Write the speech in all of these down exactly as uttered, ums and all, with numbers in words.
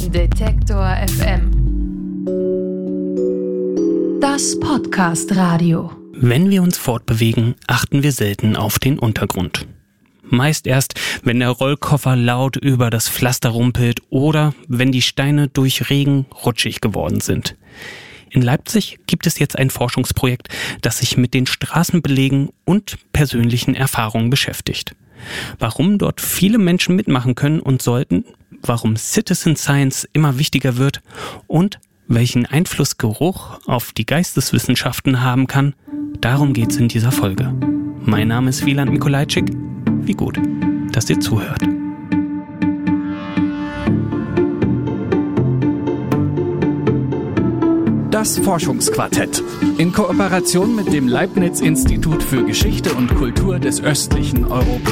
Detektor F M. Das Podcast-Radio. Wenn wir uns fortbewegen, achten wir selten auf den Untergrund. Meist erst, wenn der Rollkoffer laut über das Pflaster rumpelt oder wenn die Steine durch Regen rutschig geworden sind. In Leipzig gibt es jetzt ein Forschungsprojekt, das sich mit den Straßenbelegen und persönlichen Erfahrungen beschäftigt. Warum dort viele Menschen mitmachen können und sollten, warum Citizen Science immer wichtiger wird und welchen Einfluss Geruch auf die Geisteswissenschaften haben kann, darum geht's in dieser Folge. Mein Name ist Wieland Mikolajczyk. Wie gut, dass ihr zuhört. Das Forschungsquartett. In Kooperation mit dem Leibniz-Institut für Geschichte und Kultur des östlichen Europa.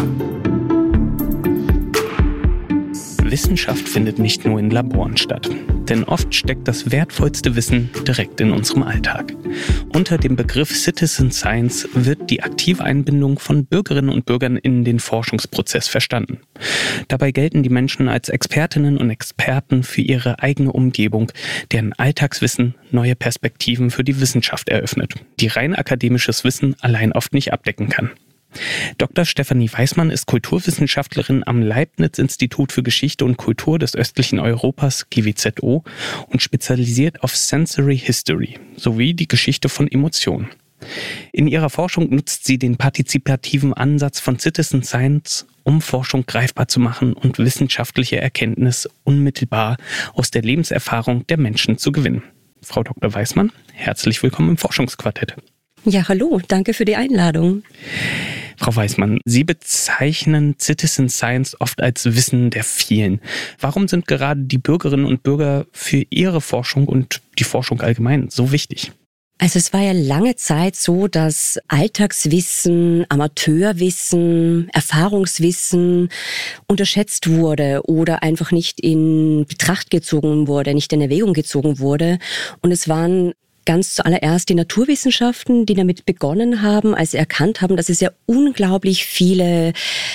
Wissenschaft findet nicht nur in Laboren statt, denn oft steckt das wertvollste Wissen direkt in unserem Alltag. Unter dem Begriff Citizen Science wird die aktive Einbindung von Bürgerinnen und Bürgern in den Forschungsprozess verstanden. Dabei gelten die Menschen als Expertinnen und Experten für ihre eigene Umgebung, deren Alltagswissen neue Perspektiven für die Wissenschaft eröffnet, die rein akademisches Wissen allein oft nicht abdecken kann. Doktor Stefanie Weismann ist Kulturwissenschaftlerin am Leibniz-Institut für Geschichte und Kultur des östlichen Europas, G W Z O, und spezialisiert auf Sensory History sowie die Geschichte von Emotionen. In ihrer Forschung nutzt sie den partizipativen Ansatz von Citizen Science, um Forschung greifbar zu machen und wissenschaftliche Erkenntnis unmittelbar aus der Lebenserfahrung der Menschen zu gewinnen. Frau Doktor Weismann, herzlich willkommen im Forschungsquartett. Ja, hallo, danke für die Einladung. Frau Weismann, Sie bezeichnen Citizen Science oft als Wissen der vielen. Warum sind gerade die Bürgerinnen und Bürger für Ihre Forschung und die Forschung allgemein so wichtig? Also es war ja lange Zeit so, dass Alltagswissen, Amateurwissen, Erfahrungswissen unterschätzt wurde oder einfach nicht in Betracht gezogen wurde, nicht in Erwägung gezogen wurde. Und es waren ganz zuallererst die Naturwissenschaften, die damit begonnen haben, als sie erkannt haben, dass es ja unglaublich viele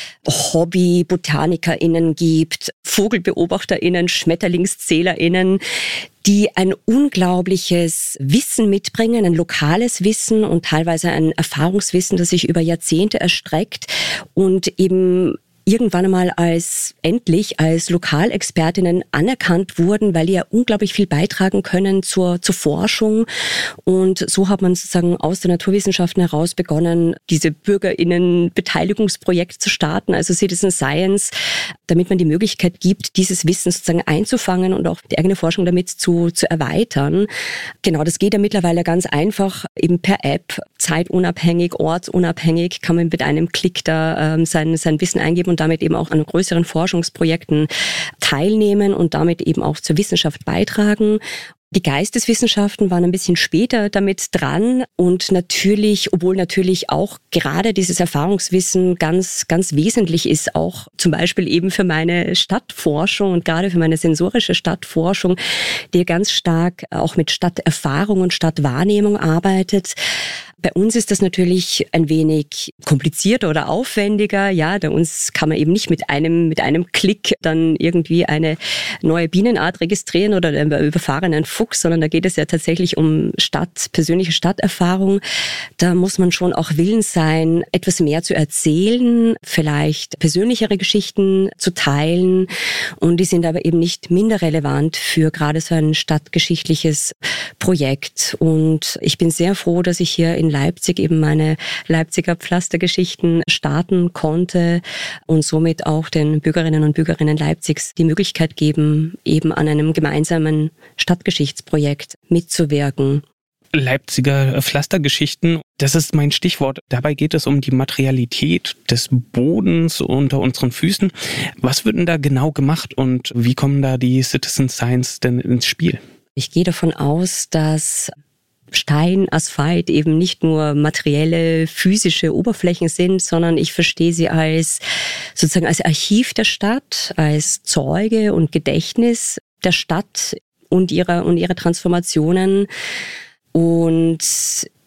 Hobby-BotanikerInnen gibt, VogelbeobachterInnen, SchmetterlingszählerInnen, die ein unglaubliches Wissen mitbringen, ein lokales Wissen und teilweise ein Erfahrungswissen, das sich über Jahrzehnte erstreckt und eben irgendwann einmal als, endlich als Lokalexpertinnen anerkannt wurden, weil die ja unglaublich viel beitragen können zur, zur Forschung. Und so hat man sozusagen aus der Naturwissenschaften heraus begonnen, diese BürgerInnen-Beteiligungsprojekte zu starten, also Citizen Science, damit man die Möglichkeit gibt, dieses Wissen sozusagen einzufangen und auch die eigene Forschung damit zu, zu erweitern. Genau, das geht ja mittlerweile ganz einfach, eben per App, zeitunabhängig, ortsunabhängig, kann man mit einem Klick da ähm, sein, sein Wissen eingeben und damit eben auch an größeren Forschungsprojekten teilnehmen und damit eben auch zur Wissenschaft beitragen. Die Geisteswissenschaften waren ein bisschen später damit dran und natürlich, obwohl natürlich auch gerade dieses Erfahrungswissen ganz, ganz wesentlich ist, auch zum Beispiel eben für meine Stadtforschung und gerade für meine sensorische Stadtforschung, die ganz stark auch mit Stadterfahrung und Stadtwahrnehmung arbeitet. Bei uns ist das natürlich ein wenig komplizierter oder aufwendiger. Ja, bei uns kann man eben nicht mit einem, mit einem Klick dann irgendwie eine neue Bienenart registrieren oder einen überfahrenen Fuchs, sondern da geht es ja tatsächlich um Stadt, persönliche Stadterfahrung. Da muss man schon auch willens sein, etwas mehr zu erzählen, vielleicht persönlichere Geschichten zu teilen. Und die sind aber eben nicht minder relevant für gerade so ein stadtgeschichtliches Projekt. Und ich bin sehr froh, dass ich hier in Leipzig eben meine Leipziger Pflastergeschichten starten konnte und somit auch den Bürgerinnen und Bürgerinnen Leipzigs die Möglichkeit geben, eben an einem gemeinsamen Stadtgeschichtsprojekt mitzuwirken. Leipziger Pflastergeschichten, das ist mein Stichwort. Dabei geht es um die Materialität des Bodens unter unseren Füßen. Was wird denn da genau gemacht und wie kommen da die Citizen Science denn ins Spiel? Ich gehe davon aus, dass Stein, Asphalt eben nicht nur materielle, physische Oberflächen sind, sondern ich verstehe sie als sozusagen als Archiv der Stadt, als Zeuge und Gedächtnis der Stadt und ihrer und ihrer Transformationen. Und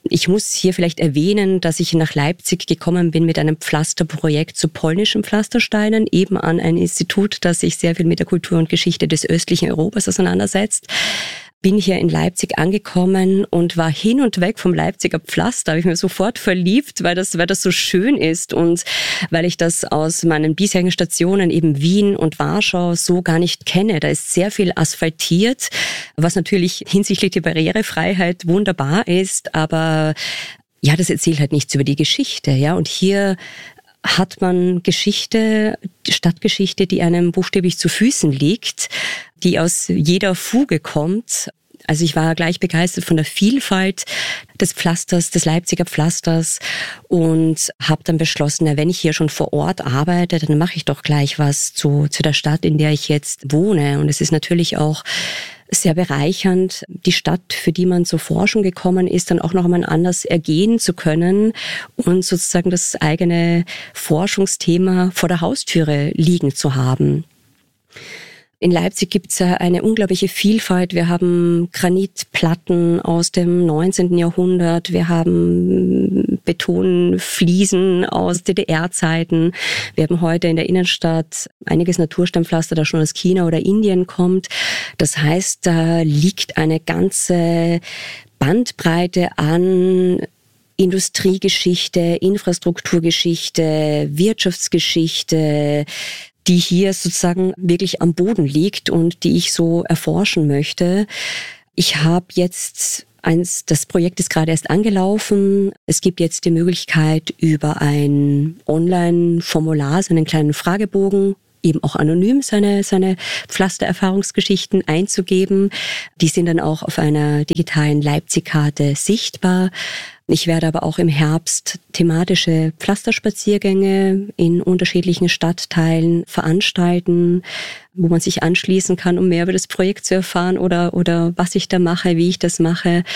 Ich muss hier vielleicht erwähnen, dass ich nach Leipzig gekommen bin mit einem Pflasterprojekt zu polnischen Pflastersteinen, eben an ein Institut, das sich sehr viel mit der Kultur und Geschichte des östlichen Europas auseinandersetzt. Bin hier in Leipzig angekommen und war hin und weg vom Leipziger Pflaster. Habe ich mir sofort verliebt, weil das, weil das so schön ist und weil ich das aus meinen bisherigen Stationen eben Wien und Warschau so gar nicht kenne. Da ist sehr viel asphaltiert, was natürlich hinsichtlich der Barrierefreiheit wunderbar ist, aber ja, das erzählt halt nichts über die Geschichte, ja. Und hier hat man Geschichte, Stadtgeschichte, die einem buchstäblich zu Füßen liegt, die aus jeder Fuge kommt. Also ich war gleich begeistert von der Vielfalt des Pflasters, des Leipziger Pflasters und habe dann beschlossen, na, wenn ich hier schon vor Ort arbeite, dann mache ich doch gleich was zu, zu der Stadt, in der ich jetzt wohne. Und es ist natürlich auch sehr bereichernd, die Stadt, für die man zur Forschung gekommen ist, dann auch noch einmal anders ergehen zu können und sozusagen das eigene Forschungsthema vor der Haustüre liegen zu haben. In Leipzig gibt es eine unglaubliche Vielfalt. Wir haben Granitplatten aus dem neunzehnten Jahrhundert. Wir haben Betonfliesen aus D D R-Zeiten. Wir haben heute in der Innenstadt einiges Natursteinpflaster, das schon aus China oder Indien kommt. Das heißt, da liegt eine ganze Bandbreite an Industriegeschichte, Infrastrukturgeschichte, Wirtschaftsgeschichte, die hier sozusagen wirklich am Boden liegt und die ich so erforschen möchte. Ich habe jetzt eins, das Projekt ist gerade erst angelaufen. Es gibt jetzt die Möglichkeit, über ein Online-Formular, so einen kleinen Fragebogen, eben auch anonym seine, seine Pflastererfahrungsgeschichten einzugeben. Die sind dann auch auf einer digitalen Leipzig-Karte sichtbar. Ich werde aber auch im Herbst thematische Pflasterspaziergänge in unterschiedlichen Stadtteilen veranstalten, wo man sich anschließen kann, um mehr über das Projekt zu erfahren oder, oder was ich da mache, wie ich das mache.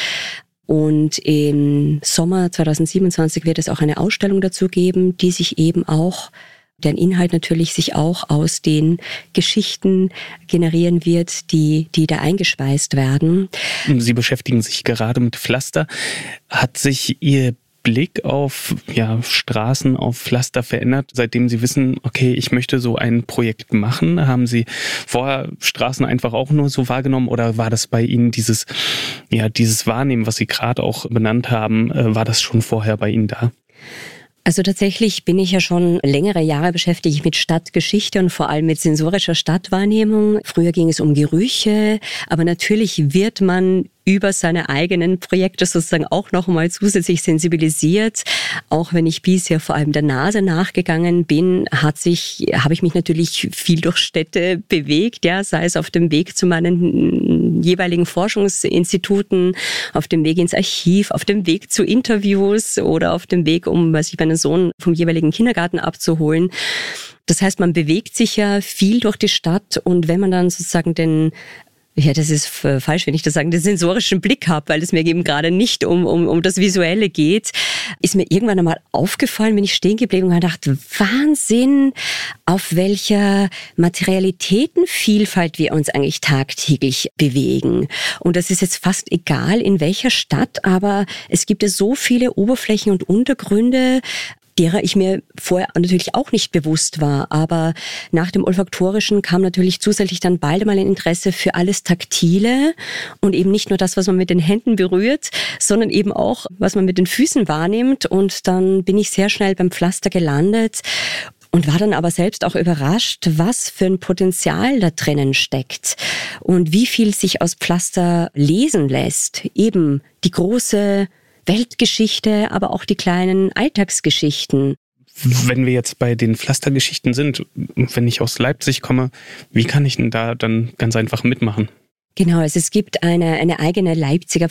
Und im Sommer zweitausendsiebenundzwanzig wird es auch eine Ausstellung dazu geben, die sich eben auch deren Inhalt natürlich sich auch aus den Geschichten generieren wird, die, die da eingespeist werden. Sie beschäftigen sich gerade mit Pflaster. Hat sich Ihr Blick auf ja, Straßen, auf Pflaster verändert, seitdem Sie wissen, okay, ich möchte so ein Projekt machen? Haben Sie vorher Straßen einfach auch nur so wahrgenommen oder war das bei Ihnen dieses, ja, dieses Wahrnehmen, was Sie gerade auch benannt haben, war das schon vorher bei Ihnen da? Also tatsächlich bin ich ja schon längere Jahre beschäftigt mit Stadtgeschichte und vor allem mit sensorischer Stadtwahrnehmung. Früher ging es um Gerüche, aber natürlich wird man über seine eigenen Projekte sozusagen auch noch mal zusätzlich sensibilisiert. Auch wenn ich bisher vor allem der Nase nachgegangen bin, hat sich, habe ich mich natürlich viel durch Städte bewegt, ja, sei es auf dem Weg zu meinen jeweiligen Forschungsinstituten, auf dem Weg ins Archiv, auf dem Weg zu Interviews oder auf dem Weg, um, was ich meinen Sohn vom jeweiligen Kindergarten abzuholen. Das heißt, man bewegt sich ja viel durch die Stadt und wenn man dann sozusagen den Ja, das ist falsch, wenn ich das sage, den sensorischen Blick habe, weil es mir eben gerade nicht um, um, um das Visuelle geht, ist mir irgendwann einmal aufgefallen, bin ich stehen geblieben und habe gedacht, Wahnsinn, auf welcher Materialitätenvielfalt wir uns eigentlich tagtäglich bewegen. Und das ist jetzt fast egal, in welcher Stadt, aber es gibt ja so viele Oberflächen und Untergründe, derer ich mir vorher natürlich auch nicht bewusst war. Aber nach dem Olfaktorischen kam natürlich zusätzlich dann bald mal ein Interesse für alles Taktile und eben nicht nur das, was man mit den Händen berührt, sondern eben auch, was man mit den Füßen wahrnimmt. Und dann bin ich sehr schnell beim Pflaster gelandet und war dann aber selbst auch überrascht, was für ein Potenzial da drinnen steckt und wie viel sich aus Pflaster lesen lässt. Eben die große Weltgeschichte, aber auch die kleinen Alltagsgeschichten. Wenn wir jetzt bei den Pflastergeschichten sind, wenn ich aus Leipzig komme, wie kann ich denn da dann ganz einfach mitmachen? Genau, also es gibt eine, eine eigene Leipziger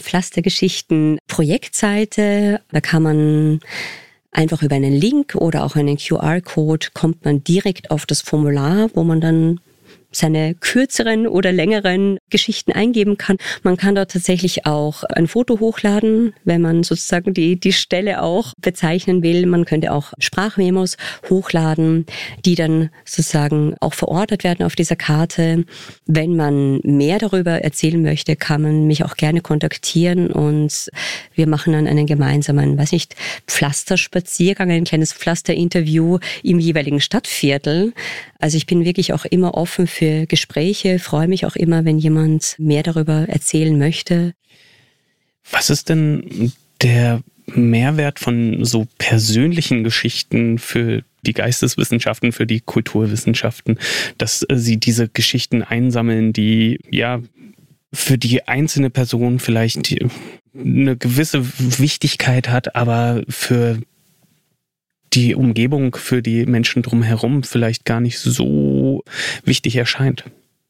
Pflastergeschichten-Projektseite. Da kann man einfach über einen Link oder auch einen Q R-Code kommt man direkt auf das Formular, wo man dann seine kürzeren oder längeren Geschichten eingeben kann. Man kann dort tatsächlich auch ein Foto hochladen, wenn man sozusagen die, die Stelle auch bezeichnen will. Man könnte auch Sprachmemos hochladen, die dann sozusagen auch verortet werden auf dieser Karte. Wenn man mehr darüber erzählen möchte, kann man mich auch gerne kontaktieren und wir machen dann einen gemeinsamen, weiß nicht, Pflasterspaziergang, ein kleines Pflasterinterview im jeweiligen Stadtviertel. Also ich bin wirklich auch immer offen für Gespräche, freue mich auch immer, wenn jemand mehr darüber erzählen möchte. Was ist denn der Mehrwert von so persönlichen Geschichten für die Geisteswissenschaften, für die Kulturwissenschaften, dass sie diese Geschichten einsammeln, die ja für die einzelne Person vielleicht eine gewisse Wichtigkeit hat, aber für die Umgebung, für die Menschen drumherum vielleicht gar nicht so wichtig erscheint?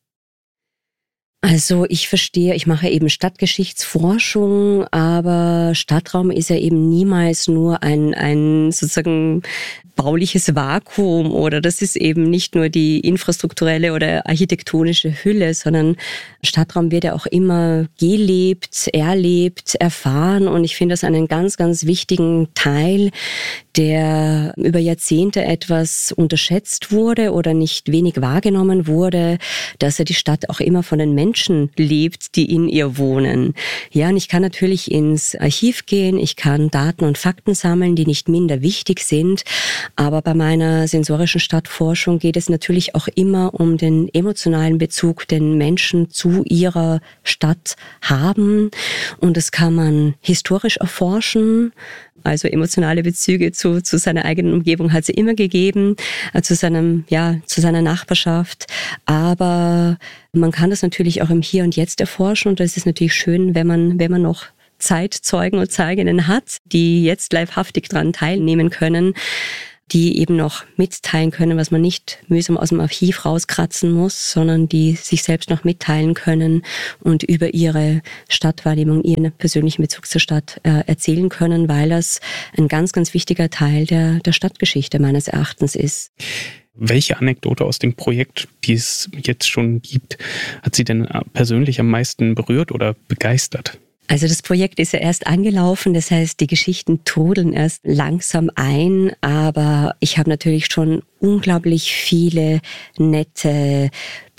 Also ich verstehe, ich mache eben Stadtgeschichtsforschung, aber Stadtraum ist ja eben niemals nur ein, ein sozusagen bauliches Vakuum oder das ist eben nicht nur die infrastrukturelle oder architektonische Hülle, sondern Stadtraum wird ja auch immer gelebt, erlebt, erfahren und ich finde das einen ganz, ganz wichtigen Teil, der über Jahrzehnte etwas unterschätzt wurde oder nicht wenig wahrgenommen wurde, dass ja die Stadt auch immer von den Menschen lebt, die in ihr wohnen. Ja, und ich kann natürlich ins Archiv gehen, ich kann Daten und Fakten sammeln, die nicht minder wichtig sind, aber bei meiner sensorischen Stadtforschung geht es natürlich auch immer um den emotionalen Bezug, den Menschen zu ihrer Stadt haben und das kann man historisch erforschen. Also emotionale Bezüge zu, zu seiner eigenen Umgebung hat sie immer gegeben, zu seinem, ja, zu seiner Nachbarschaft. Aber man kann das natürlich auch im Hier und Jetzt erforschen und das ist natürlich schön, wenn man, wenn man noch Zeitzeugen und Zeuginnen hat, die jetzt leibhaftig daran teilnehmen können, die eben noch mitteilen können, was man nicht mühsam aus dem Archiv rauskratzen muss, sondern die sich selbst noch mitteilen können und über ihre Stadtwahrnehmung, ihren persönlichen Bezug zur Stadt äh, erzählen können, weil das ein ganz, ganz wichtiger Teil der, der Stadtgeschichte meines Erachtens ist. Welche Anekdote aus dem Projekt, die es jetzt schon gibt, hat Sie denn persönlich am meisten berührt oder begeistert? Also das Projekt ist ja erst angelaufen, das heißt, die Geschichten trudeln erst langsam ein, aber ich habe natürlich schon unglaublich viele nette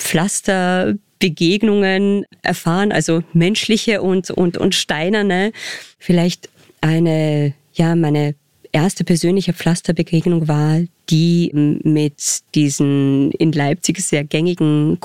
Pflasterbegegnungen erfahren, also menschliche und, und, und steinerne. Vielleicht eine, ja, meine erste persönliche Pflasterbegegnung war die mit diesen in Leipzig sehr gängigen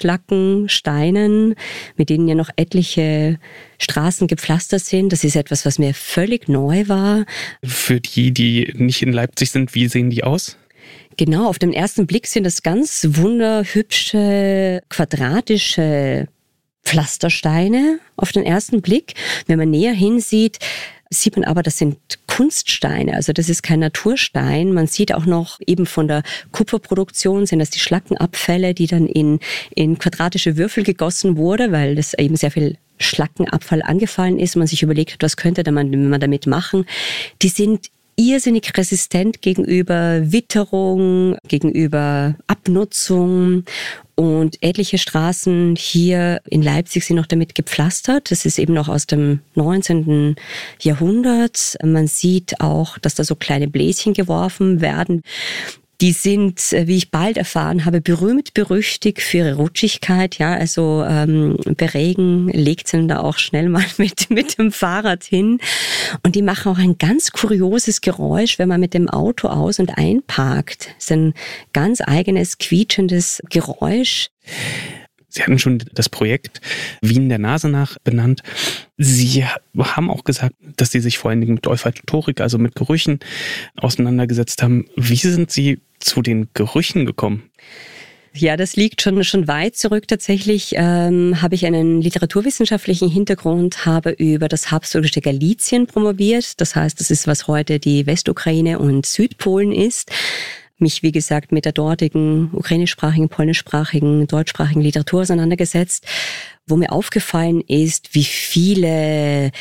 Kupferschlackensteinen, mit denen ja noch etliche Straßen gepflastert sind. Das ist etwas, was mir völlig neu war. Für die, die nicht in Leipzig sind, wie sehen die aus? Genau, auf den ersten Blick sind das ganz wunderhübsche, quadratische Pflastersteine auf den ersten Blick. Wenn man näher hinsieht, sieht man aber, das sind Kunststeine, also das ist kein Naturstein. Man sieht auch noch eben von der Kupferproduktion sind das die Schlackenabfälle, die dann in, in quadratische Würfel gegossen wurde, weil das eben sehr viel Schlackenabfall angefallen ist. Man sich überlegt hat, was könnte man, man damit machen. Die sind irrsinnig resistent gegenüber Witterung, gegenüber Abnutzung. Und etliche Straßen hier in Leipzig sind noch damit gepflastert. Das ist eben noch aus dem neunzehnten Jahrhundert. Man sieht auch, dass da so kleine Bläschen geworfen werden. Die sind, wie ich bald erfahren habe, berühmt berüchtigt für ihre Rutschigkeit. Ja, also ähm, bei Regen legt sie da auch schnell mal mit mit dem Fahrrad hin. Und die machen auch ein ganz kurioses Geräusch, wenn man mit dem Auto aus- und einparkt. Das ist ein ganz eigenes, quietschendes Geräusch. Sie hatten schon das Projekt Wien der Nase nach benannt. Sie haben auch gesagt, dass Sie sich vor allen Dingen mit Olfaktorik, also mit Gerüchen, auseinandergesetzt haben. Wie sind Sie zu den Gerüchen gekommen? Ja, das liegt schon schon weit zurück. Tatsächlich ähm, habe ich einen literaturwissenschaftlichen Hintergrund, habe über das habsburgische Galizien promoviert. Das heißt, das ist, was heute die Westukraine und Südpolen ist. Mich, wie gesagt, mit der dortigen ukrainischsprachigen, polnischsprachigen, deutschsprachigen Literatur auseinandergesetzt, wo mir aufgefallen ist, wie viele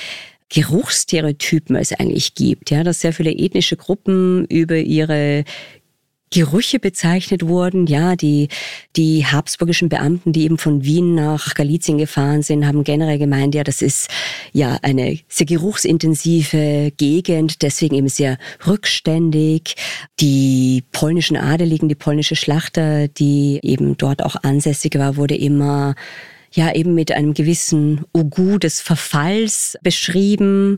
Geruchsstereotypen es eigentlich gibt. Ja, dass sehr viele ethnische Gruppen über ihre Gerüche bezeichnet wurden. Ja, die, die habsburgischen Beamten, die eben von Wien nach Galizien gefahren sind, haben generell gemeint, ja, das ist ja eine sehr geruchsintensive Gegend, deswegen eben sehr rückständig. Die polnischen Adeligen, die polnische Schlachter, die eben dort auch ansässig war, wurde immer ja eben mit einem gewissen Ugu des Verfalls beschrieben.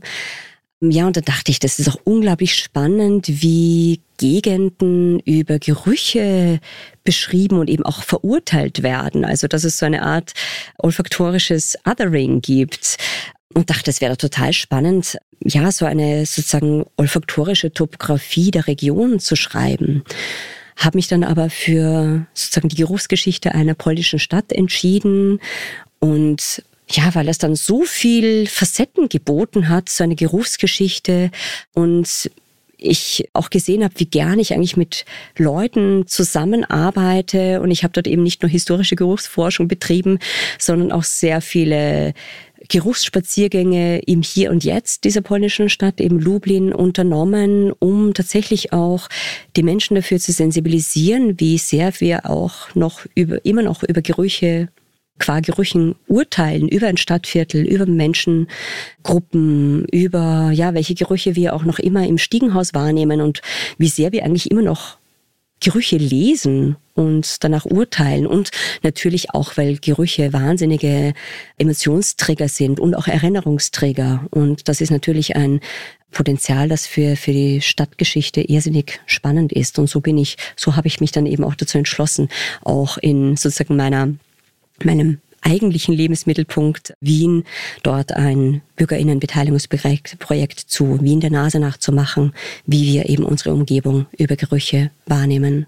Ja, und da dachte ich, das ist auch unglaublich spannend, wie Gegenden über Gerüche beschrieben und eben auch verurteilt werden. Also, dass es so eine Art olfaktorisches Othering gibt. Und dachte, es wäre total spannend, ja, so eine sozusagen olfaktorische Topographie der Region zu schreiben. Habe mich dann aber für sozusagen die Geruchsgeschichte einer polnischen Stadt entschieden und ja, weil es dann so viel Facetten geboten hat, so eine Geruchsgeschichte und ich auch gesehen habe, wie gern ich eigentlich mit Leuten zusammenarbeite und ich habe dort eben nicht nur historische Geruchsforschung betrieben, sondern auch sehr viele Geruchsspaziergänge im Hier und Jetzt dieser polnischen Stadt, eben Lublin, unternommen, um tatsächlich auch die Menschen dafür zu sensibilisieren, wie sehr wir auch noch über, immer noch über Gerüche qua Gerüchen urteilen, über ein Stadtviertel, über Menschengruppen, über ja welche Gerüche wir auch noch immer im Stiegenhaus wahrnehmen und wie sehr wir eigentlich immer noch Gerüche lesen und danach urteilen und natürlich auch, weil Gerüche wahnsinnige Emotionsträger sind und auch Erinnerungsträger und das ist natürlich ein Potenzial, das für für die Stadtgeschichte irrsinnig spannend ist und so bin ich, so habe ich mich dann eben auch dazu entschlossen, auch in sozusagen meiner meinem eigentlichen Lebensmittelpunkt Wien, dort ein BürgerInnenbeteiligungsprojekt zu Wien der Nase nachzumachen, wie wir eben unsere Umgebung über Gerüche wahrnehmen.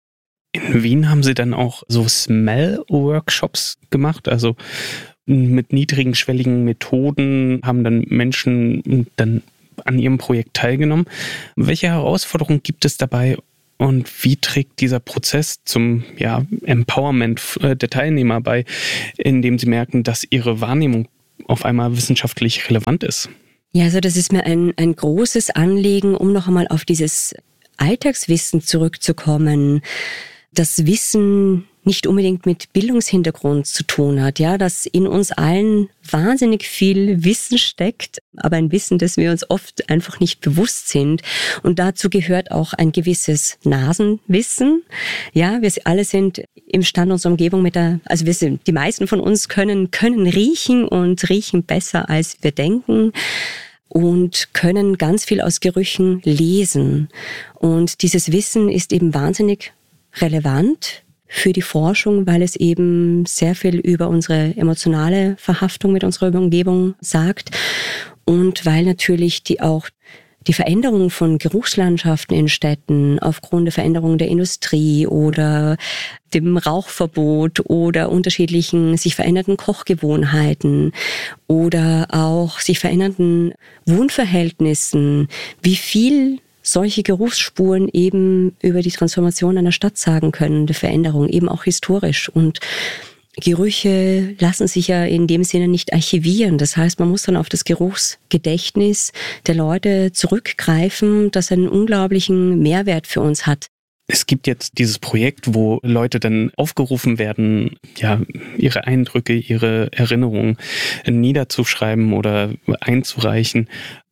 In Wien haben Sie dann auch so Smell-Workshops gemacht, also mit niedrigen, schwelligen Methoden haben dann Menschen dann an Ihrem Projekt teilgenommen. Welche Herausforderungen gibt es dabei? Und wie trägt dieser Prozess zum ja, Empowerment der Teilnehmer bei, indem sie merken, dass ihre Wahrnehmung auf einmal wissenschaftlich relevant ist? Ja, also das ist mir ein, ein großes Anliegen, um noch einmal auf dieses Alltagswissen zurückzukommen. Das Wissen nicht unbedingt mit Bildungshintergrund zu tun hat, ja, dass in uns allen wahnsinnig viel Wissen steckt, aber ein Wissen, das wir uns oft einfach nicht bewusst sind. Und dazu gehört auch ein gewisses Nasenwissen. Ja, wir alle sind imstande, unsere Umgebung mit der, also wir sind, die meisten von uns können, können riechen und riechen besser, als wir denken. Und können ganz viel aus Gerüchen lesen. Und dieses Wissen ist eben wahnsinnig relevant für die Forschung, weil es eben sehr viel über unsere emotionale Verhaftung mit unserer Umgebung sagt und weil natürlich die auch die Veränderung von Geruchslandschaften in Städten aufgrund der Veränderung der Industrie oder dem Rauchverbot oder unterschiedlichen sich verändernden Kochgewohnheiten oder auch sich verändernden Wohnverhältnissen, wie viel solche Geruchsspuren eben über die Transformation einer Stadt sagen können, der Veränderung, eben auch historisch. Und Gerüche lassen sich ja in dem Sinne nicht archivieren. Das heißt, man muss dann auf das Geruchsgedächtnis der Leute zurückgreifen, das einen unglaublichen Mehrwert für uns hat. Es gibt jetzt dieses Projekt, wo Leute dann aufgerufen werden, ja, ihre Eindrücke, ihre Erinnerungen niederzuschreiben oder einzureichen.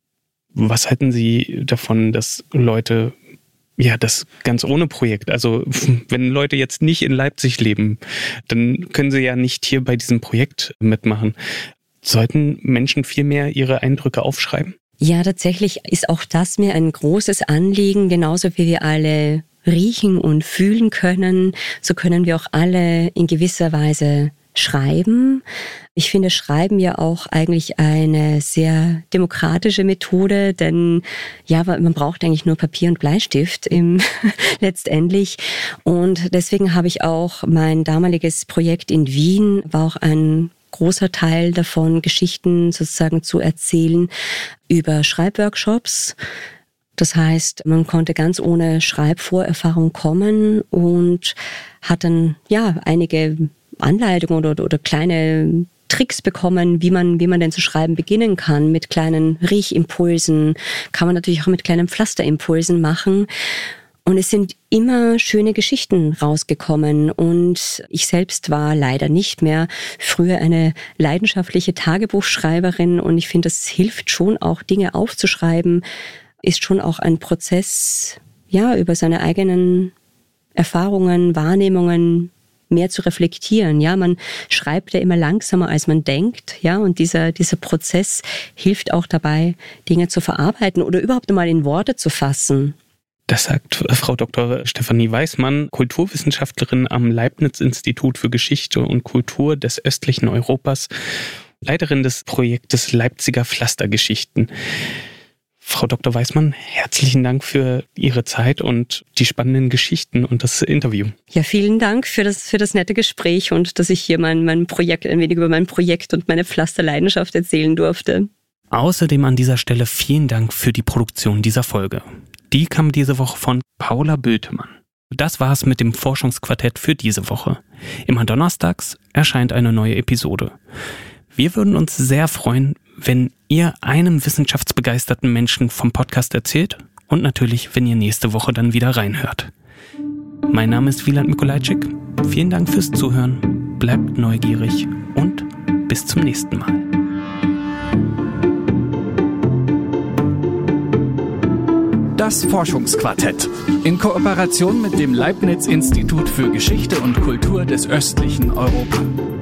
Was halten Sie davon, dass Leute, ja, das ganz ohne Projekt, also wenn Leute jetzt nicht in Leipzig leben, dann können sie ja nicht hier bei diesem Projekt mitmachen. Sollten Menschen viel mehr ihre Eindrücke aufschreiben? Ja, tatsächlich ist auch das mir ein großes Anliegen, genauso wie wir alle riechen und fühlen können, so können wir auch alle in gewisser Weise schreiben. Ich finde Schreiben ja auch eigentlich eine sehr demokratische Methode, denn ja, man braucht eigentlich nur Papier und Bleistift im letztendlich. Und deswegen habe ich auch mein damaliges Projekt in Wien, war auch ein großer Teil davon, Geschichten sozusagen zu erzählen über Schreibworkshops. Das heißt, man konnte ganz ohne Schreibvorerfahrung kommen und hat dann ja einige Anleitungen oder, oder kleine Tricks bekommen, wie man, wie man denn zu schreiben beginnen kann. Mit kleinen Riechimpulsen, kann man natürlich auch mit kleinen Pflasterimpulsen machen. Und es sind immer schöne Geschichten rausgekommen und ich selbst war leider nicht mehr früher eine leidenschaftliche Tagebuchschreiberin und ich finde, das hilft schon auch, Dinge aufzuschreiben, ist schon auch ein Prozess, ja, über seine eigenen Erfahrungen, Wahrnehmungen mehr zu reflektieren. Ja, man schreibt ja immer langsamer, als man denkt, ja, und dieser, dieser Prozess hilft auch dabei, Dinge zu verarbeiten oder überhaupt einmal in Worte zu fassen. Das sagt Frau Doktor Stefanie Weismann, Kulturwissenschaftlerin am Leibniz-Institut für Geschichte und Kultur des östlichen Europas, Leiterin des Projektes Leipziger Pflastergeschichten. Frau Doktor Weismann, herzlichen Dank für Ihre Zeit und die spannenden Geschichten und das Interview. Ja, vielen Dank für das, für das nette Gespräch und dass ich hier mein, mein Projekt, ein wenig über mein Projekt und meine Pflasterleidenschaft erzählen durfte. Außerdem an dieser Stelle vielen Dank für die Produktion dieser Folge. Die kam diese Woche von Paula Bültemann. Das war's mit dem Forschungsquartett für diese Woche. Immer donnerstags erscheint eine neue Episode. Wir würden uns sehr freuen, wenn ihr einem wissenschaftsbegeisterten Menschen vom Podcast erzählt und natürlich, wenn ihr nächste Woche dann wieder reinhört. Mein Name ist Wieland Mikolajczyk. Vielen Dank fürs Zuhören. Bleibt neugierig und bis zum nächsten Mal. Das Forschungsquartett in Kooperation mit dem Leibniz Institut für Geschichte und Kultur des östlichen Europa.